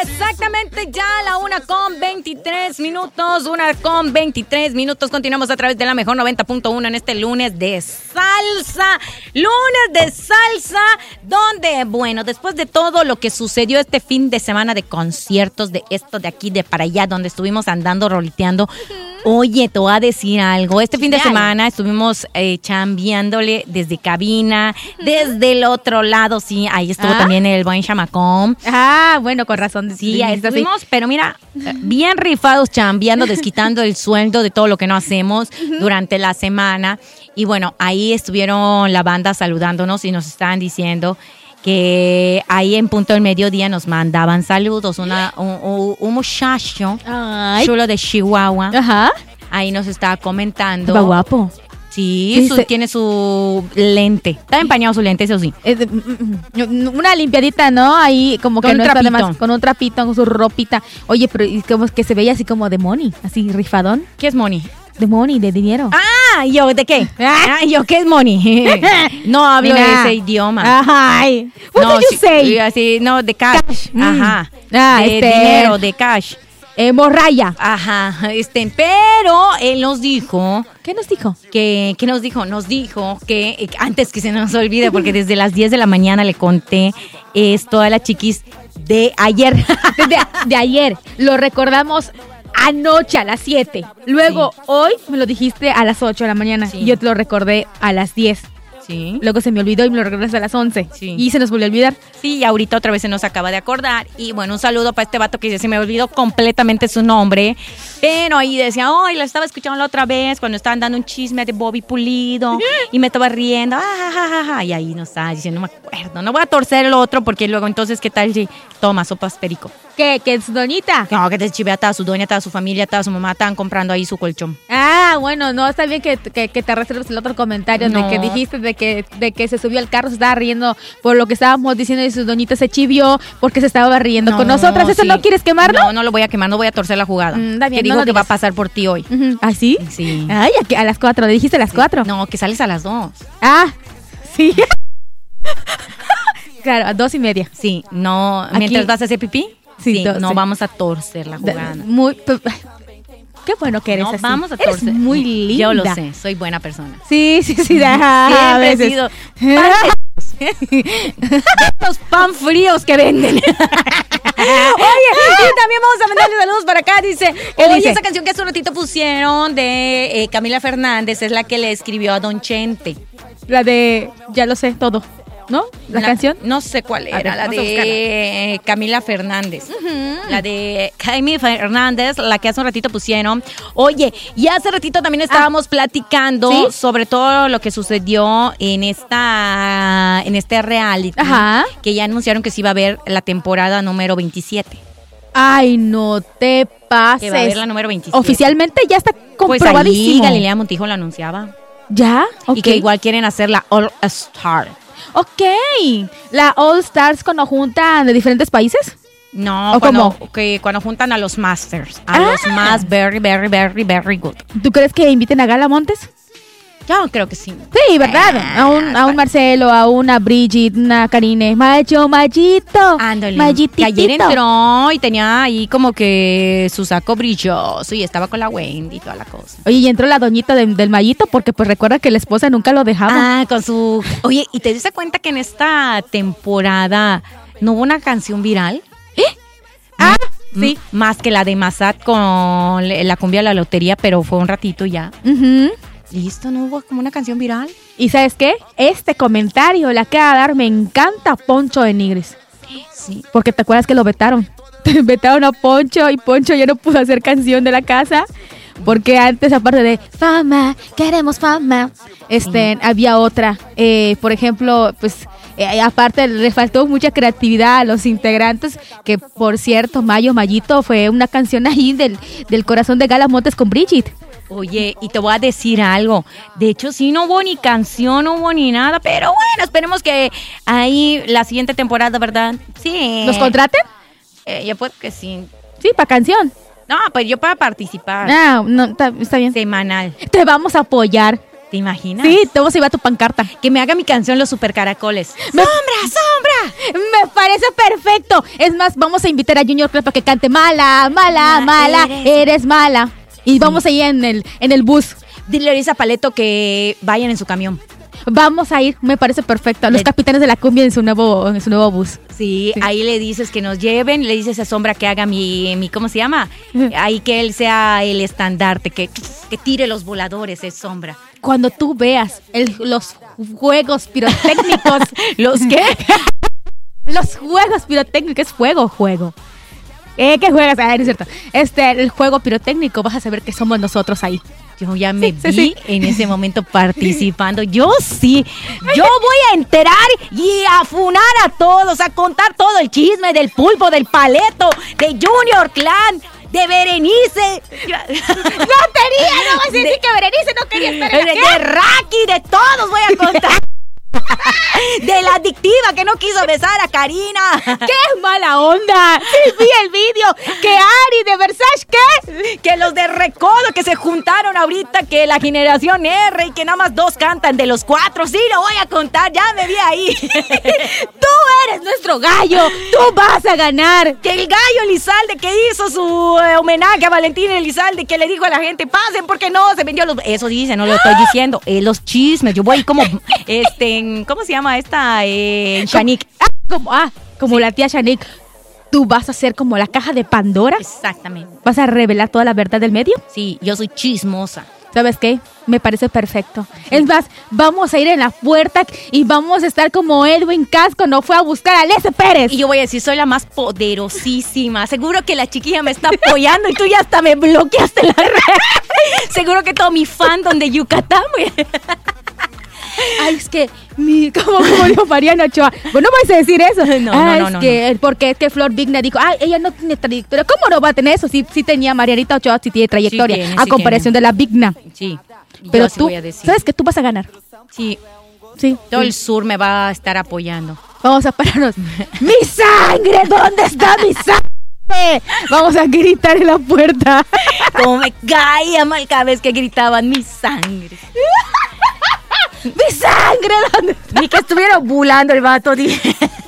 Exactamente ya la 1:23. Continuamos a través de la mejor 90.1 en este lunes de salsa. Donde, bueno, después de todo lo que sucedió este fin de semana de conciertos, de esto, de aquí, de para allá, donde estuvimos andando, roliteando. Oye, te voy a decir algo. Este fin de semana estuvimos chambeándole desde cabina, desde el otro lado, sí, ahí estuvo también el buen chamacón. Bueno, con razón. Sí, ahí estuvimos, pero mira, bien rifados chambeando, desquitando el sueldo de todo lo que no hacemos durante la semana. Y bueno, ahí estuvieron la banda saludándonos y nos estaban diciendo que ahí en punto del mediodía nos mandaban saludos. Un muchacho chulo de Chihuahua. Ajá. Ahí nos estaba comentando. Va guapo. Sí, tiene su lente. Está empañado su lente, eso sí. Una limpiadita, ¿no? Ahí como con que no está además, con un trapito, con su ropita. Oye, pero como que se veía así como de money, así rifadón. ¿Qué es money? De money, de dinero. ¿Yo de qué? ¿Yo qué es money? No hablo ese idioma. Ay. What do you say? Así, no, de cash. Ajá. De dinero, de cash. Morraya. Ajá. Pero él nos dijo. ¿Qué nos dijo? ¿Qué nos dijo? Nos dijo que, antes que se nos olvide, porque desde las 10 de la mañana le conté esto a las chiquis de ayer. de ayer. Lo recordamos anoche a las 7. Luego, hoy me lo dijiste a las 8 de la mañana. Sí. Y yo te lo recordé a las 10. Sí. Luego se me olvidó y me lo recordaste a las 11. Sí. Y se nos volvió a olvidar. Sí, y ahorita otra vez se nos acaba de acordar. Y bueno, un saludo para este vato que ya se me olvidó completamente su nombre. Pero ahí decía, la estaba escuchando la otra vez cuando estaban dando un chisme de Bobby Pulido. Y me estaba riendo. Y ahí nos estaba diciendo, no me acuerdo. No voy a torcer el otro porque luego entonces, ¿qué tal si toma sopas perico? ¿Qué es doñita? No, que te chivea, toda su doña, toda su familia, toda su mamá, estaban comprando ahí su colchón. Bueno, no, está bien que te reserves el otro comentario de que dijiste de que se subió al carro, se estaba riendo por lo que estábamos diciendo y su doñita se chivió porque se estaba riendo con nosotras. ¿Eso no quieres quemarlo? No lo voy a quemar, no voy a torcer la jugada. Está bien, que digo que va a pasar por ti hoy. ¿Ah, sí? Sí. Ay, a las 4, ¿le dijiste a las 4? No, que sales a las 2. Sí. Claro, a 2:30. Sí, no, Aquí, mientras vas a hacer pipí. Sí, no vamos a torcer la jugada. Qué bueno que eres no así. vamos a torcer. Eres muy linda. Yo lo sé, soy buena persona. Sí. Siempre he sido estos pan fríos que venden. Oye, y también vamos a mandarle saludos para acá. Dice, esa canción que hace un ratito pusieron de Camila Fernández es la que le escribió a Don Chente. La de Ya lo sé todo, ¿no? ¿La canción? No sé cuál era, la de Camila Fernández. La de Camila Fernández, la que hace un ratito pusieron. Oye, y hace ratito también estábamos platicando sobre todo lo que sucedió en este reality. Ajá. Que ya anunciaron que se iba a ver la temporada número 27. Ay, no te pases. Que va a haber la número 27. Oficialmente ya está comprobadísimo. Pues ahí Galilea Montijo lo anunciaba. ¿Ya? Okay. Y que igual quieren hacer la All Star. Ok. ¿La All Stars cuando juntan de diferentes países? No, cuando juntan a los Masters. A los más very, very, very, very good. ¿Tú crees que inviten a Gala Montes? Yo creo que sí. Sí, ¿verdad? A un Marcelo, a una Bridget, una Karine. Mayito. Ándale. Mayitito. Que ayer entró y tenía ahí como que su saco brilloso y estaba con la Wendy y toda la cosa. Oye, y entró la doñita del Mayito porque pues recuerda que la esposa nunca lo dejaba. Con su... Oye, ¿y te diste cuenta que en esta temporada no hubo una canción viral? Sí. Más que la de Massat con la cumbia de la lotería, pero fue un ratito ya. Listo, ¿no hubo como una canción viral? ¿Y sabes qué? Este comentario le acaba de dar, me encanta Poncho de Nigris. Sí. Porque te acuerdas que lo vetaron. Vetaron a Poncho y Poncho ya no pudo hacer canción de la casa. Porque antes, aparte de fama, queremos fama, había otra. Por ejemplo, pues, aparte le faltó mucha creatividad a los integrantes. Que, por cierto, Mayito fue una canción ahí del corazón de Gala Montes con Bridget. Oye, y te voy a decir algo. De hecho, sí, no hubo ni canción, no hubo ni nada. Pero bueno, esperemos que ahí la siguiente temporada, ¿verdad? Sí. ¿Nos contraten? Yo puedo que sí. Sí, para canción. No, pues yo para participar. No, está bien. Semanal. Te vamos a apoyar. ¿Te imaginas? Sí, te vamos a llevar tu pancarta. Que me haga mi canción Los Supercaracoles. ¡Sombra, sombra! Me parece perfecto. Es más, vamos a invitar a Junior Club para que cante mala, mala, mala, eres mala. Y vamos ahí en el bus. Dile a Elisa Paleto que vayan en su camión. Vamos a ir, me parece perfecto. Los capitanes de la cumbia en su nuevo bus. Sí, ahí le dices que nos lleven, le dices a Sombra que haga mi ¿cómo se llama? Ahí que él sea el estandarte, que tire los voladores, es Sombra. Cuando tú veas los juegos pirotécnicos. ¿Los qué? Los juegos pirotécnicos, es juego. ¿Qué juegas? No es cierto. El juego pirotécnico, vas a saber que somos nosotros ahí. Yo ya me vi en ese momento participando. Yo sí. Yo voy a enterar y a funar a todos, a contar todo el chisme del Pulpo, del Paleto, de Junior Clan, de Berenice. No vas a decir que Berenice no quería estar en de Raki, de todos voy a contar. De la adictiva que no quiso besar a Karina. ¡Qué mala onda! Sí, vi el vídeo. Que Ari de Versace, ¿qué? Que los de Recodo que se juntaron ahorita, que la generación R y que nada más 2 cantan de los 4. Sí, lo voy a contar, ya me vi ahí. Tú eres nuestro gallo. Tú vas a ganar. Que el gallo Elizalde que hizo su homenaje a Valentín Elizalde, que le dijo a la gente, pasen porque no, se vendió los... Eso dice, no lo estoy diciendo. Los chismes, yo voy como... ¿Cómo se llama esta? Shanique. Como la tía Shanique. ¿Tú vas a ser como la caja de Pandora? Exactamente. ¿Vas a revelar toda la verdad del medio? Sí, yo soy chismosa. ¿Sabes qué? Me parece perfecto. Sí. Es más, vamos a ir en la puerta y vamos a estar como Edwin Cass cuando fue a buscar a Lese Pérez. Y yo voy a decir, soy la más poderosísima. Seguro que la chiquilla me está apoyando y tú ya hasta me bloqueaste en la red. Seguro que todo mi fandom de Yucatán. Ay, es que como dijo Mariana Ochoa, pues no vas a decir eso. No. Porque es que Flor Vigna dijo, ella no tiene trayectoria. ¿Cómo no va a tener eso? Sí tenía Marianita Ochoa, sí tiene trayectoria, sí a comparación de la Vigna. Sí. Pero tú, ¿sabes que tú vas a ganar? Sí. Todo el sur me va a estar apoyando. Vamos a pararnos. ¡Mi sangre! ¿Dónde está mi sangre? Vamos a gritar en la puerta. Como me caía mal cada vez que gritaban mi sangre. ¡Mi sangre! ¿Dónde está? Ni que estuviera ovulando el vato. No me hizo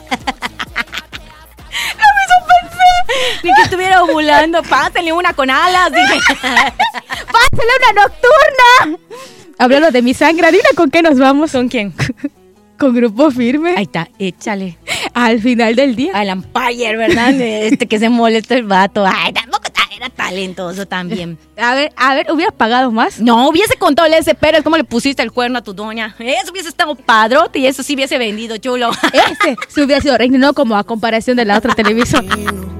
pensar. Ni que estuviera ovulando. Pásenle una con alas. Dije. ¡Pásenle una nocturna! Hablando de mi sangre, dime con qué nos vamos. ¿Con quién? Con Grupo Firme. Ahí está, échale. Al final del día. Al Empire, ¿verdad? Que se molesta el vato. Ay, tampoco era talentoso también. A ver, ¿hubieras pagado más? No, hubiese contado ese Pérez cómo le pusiste el cuerno a tu doña. Eso hubiese estado padrote y eso sí hubiese vendido, chulo. Se hubiera sido reino, no como a comparación de la otra televisora.